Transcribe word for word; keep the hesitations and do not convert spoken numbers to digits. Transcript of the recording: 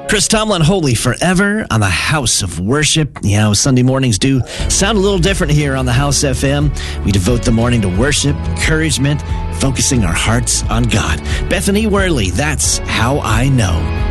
Chris Tomlin, Holy Forever on the House of Worship. You know, Sunday mornings do sound a little different here on the House F M. We devote the morning to worship, encouragement, focusing our hearts on God. Bethany Worley, That's How I Know.